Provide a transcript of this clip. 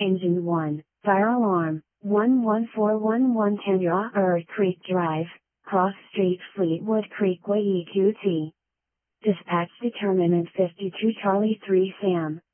Engine 1, Fire Alarm, 114111 Tandra Earth Creek Drive, Cross Street Fleetwood Creek Way EQT. Dispatch Determinant 52 Charlie 3 Sam.